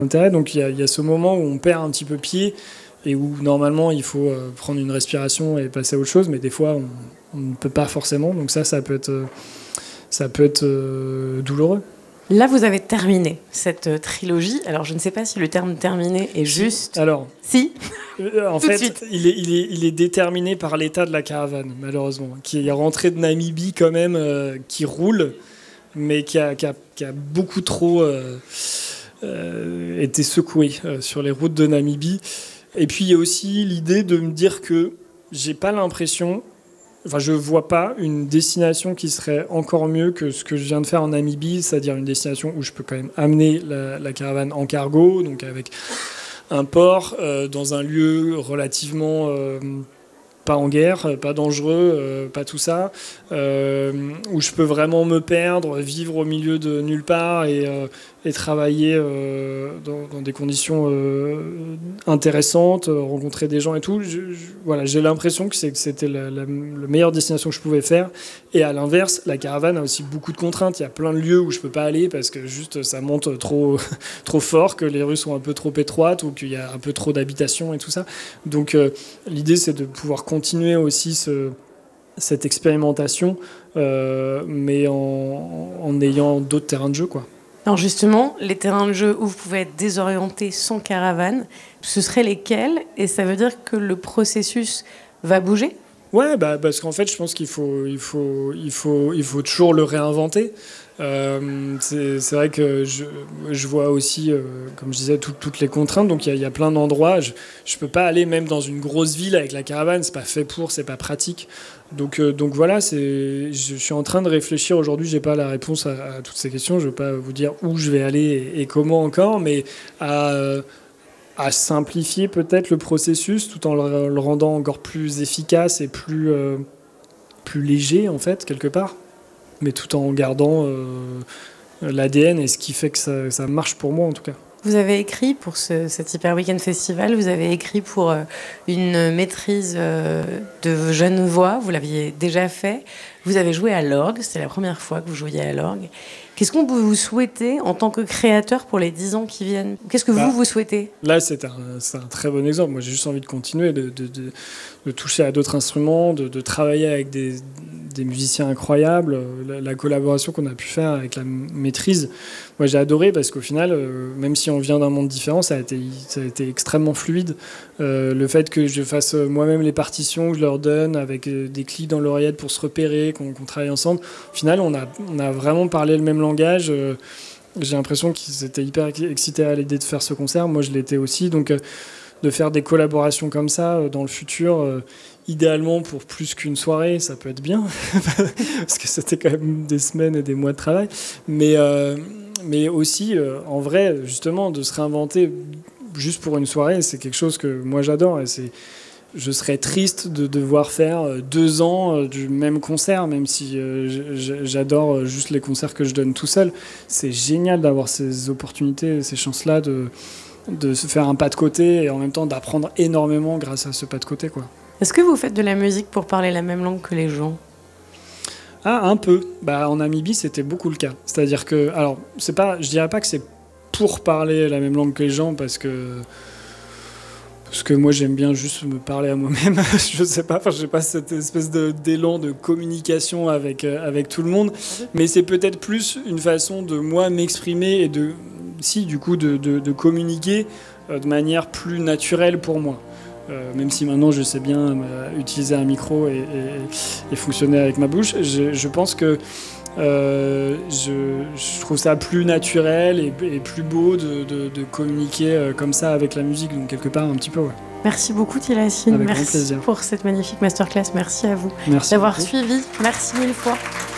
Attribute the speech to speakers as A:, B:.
A: intérêt. Donc il y a ce moment où on perd un petit peu pied et où normalement il faut prendre une respiration et passer à autre chose, mais des fois on ne peut pas forcément. Donc ça peut être douloureux.
B: Là, vous avez terminé cette trilogie. Alors, je ne sais pas si le terme terminé est juste.
A: Alors,
B: si.
A: En fait, il est déterminé par l'état de la caravane, malheureusement, qui est rentrée de Namibie quand même, qui roule, mais qui a beaucoup trop été secouée sur les routes de Namibie. Et puis, il y a aussi l'idée de me dire que j'ai pas l'impression. Enfin, je vois pas une destination qui serait encore mieux que ce que je viens de faire en Namibie, c'est-à-dire une destination où je peux quand même amener la caravane en cargo, donc avec un port, dans un lieu relativement pas en guerre, pas dangereux, pas tout ça, où je peux vraiment me perdre, vivre au milieu de nulle part et travailler dans des conditions intéressantes, rencontrer des gens et tout. Voilà, j'ai l'impression que c'était la meilleure destination que je pouvais faire. Et à l'inverse, la caravane a aussi beaucoup de contraintes. Il y a plein de lieux où je peux pas aller parce que juste ça monte trop fort, que les rues sont un peu trop étroites ou qu'il y a un peu trop d'habitations et tout ça. Donc l'idée, c'est de pouvoir continuer aussi cette expérimentation, mais en ayant d'autres terrains de jeu, quoi.
B: Alors justement, les terrains de jeu où vous pouvez être désorienté sans caravane, ce seraient lesquels? Et ça veut dire que le processus va bouger?
A: Ouais, parce qu'en fait, je pense qu'il faut toujours le réinventer. C'est vrai que je vois aussi, comme je disais, toutes les contraintes. Donc il y a plein d'endroits. Je peux pas aller même dans une grosse ville avec la caravane. C'est pas fait pour, c'est pas pratique. Donc voilà, je suis en train de réfléchir aujourd'hui. J'ai pas la réponse à toutes ces questions. Je veux pas vous dire où je vais aller et comment encore, mais à simplifier peut-être le processus tout en le rendant encore plus efficace et plus léger en fait quelque part, mais tout en gardant l'ADN et ce qui fait que ça marche pour moi en tout cas.
B: Vous avez écrit pour cet Hyper Weekend Festival, vous avez écrit pour une maîtrise de jeune voix, vous l'aviez déjà fait, vous avez joué à l'orgue, c'était la première fois que vous jouiez à l'orgue. Qu'est-ce qu'on peut vous souhaiter en tant que créateur pour les 10 ans qui viennent? Qu'est-ce que vous souhaitez?
A: Là, c'est un très bon exemple. Moi, j'ai juste envie de continuer, de toucher à d'autres instruments, de travailler avec des musiciens incroyables. La collaboration qu'on a pu faire avec la maîtrise, moi, j'ai adoré parce qu'au final, même si on vient d'un monde différent, ça a été extrêmement fluide. Le fait que je fasse moi-même les partitions, que je leur donne avec des clics dans l'oreillette pour se repérer, qu'on travaille ensemble. Au final, on a vraiment parlé le même langage. J'ai l'impression qu'ils étaient hyper excités à l'idée de faire ce concert. Moi, je l'étais aussi. Donc, de faire des collaborations comme ça dans le futur, idéalement pour plus qu'une soirée, ça peut être bien. Parce que c'était quand même des semaines et des mois de travail. Mais aussi, en vrai, justement, de se réinventer juste pour une soirée, c'est quelque chose que moi, j'adore. Et je serais triste de devoir faire 2 ans du même concert, même si j'adore juste les concerts que je donne tout seul. C'est génial d'avoir ces opportunités, ces chances-là de se faire un pas de côté et en même temps d'apprendre énormément grâce à ce pas de côté, quoi.
B: Est-ce que vous faites de la musique pour parler la même langue que les gens?
A: Ah, un peu. En Namibie, c'était beaucoup le cas. C'est-à-dire que, alors, je dirais pas que c'est pour parler la même langue que les gens, parce que moi j'aime bien juste me parler à moi-même. Je sais pas, j'ai pas cette espèce d'élan de communication avec tout le monde, mais c'est peut-être plus une façon de moi m'exprimer et de communiquer de manière plus naturelle pour moi. Même si maintenant je sais bien utiliser un micro et fonctionner avec ma bouche, je pense que je trouve ça plus naturel et plus beau de communiquer comme ça avec la musique, donc quelque part un petit peu, ouais.
B: Merci beaucoup Tilassine,
A: merci
B: pour cette magnifique masterclass, merci à vous
A: d'avoir
B: suivi, merci 1000 fois.